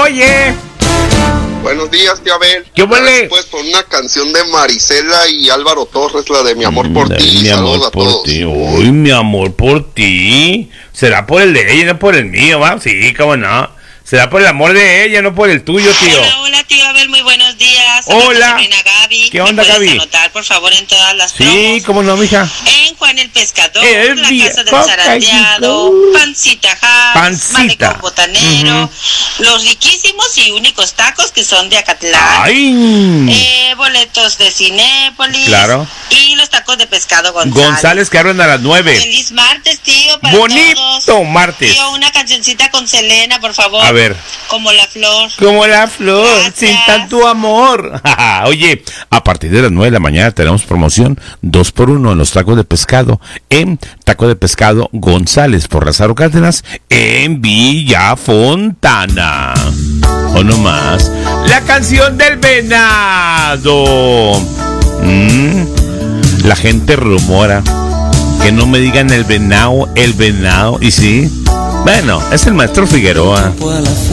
oye. Buenos días, tío Abel. ¿Qué huele? Pues con una canción de Marisela y Álvaro Torres, la de Mi amor por ti. Mi Saludos amor a por todos. ti. Uy, mi amor por ti. ¿Será por el de ella, no por el mío, va? Sí, cómo no. Será por el amor de ella, no por el tuyo, tío. Hola, tío Abel, muy buenos días. Hola. Sobrina Gaby. ¿Qué onda, ¿Me puedes Gaby? anotar, por favor, en todas las Sí, promos? cómo no, mija. En Juan el Pescador, El La Casa del viejo Zarandeado, callito. Pancita Haas, Pancita. Malecón Botanero, los riquísimos y únicos tacos que son de Acatlán. Ay. Boletos de Cinépolis. Claro. Y los tacos de pescado González. González que abren a las 9. Feliz martes, tío, para Bonito todos. martes. Tío, una cancioncita con Selena, por favor. A ver. Como la flor. Como la flor, Gracias. sin tanto amor. Oye, a partir de las 9 de la mañana tenemos promoción 2x1 en los tacos de pescado. En Taco de Pescado González por Lázaro Cárdenas en Villa Fontana. O no más. La canción del venado. La gente rumora que no me digan el venado. Y sí, bueno, es el maestro Figueroa.